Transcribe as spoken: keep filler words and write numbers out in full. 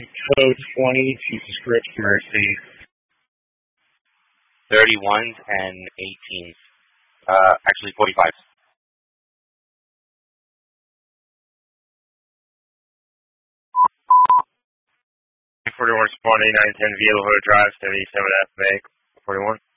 code twenty, Jesus Christ Mercy. thirty-ones and eighteens. Uh, actually forty-fives. forty-one, Spawn eighty-nine ten, Viejo Drive, seventy-seven F, Meg. forty-one.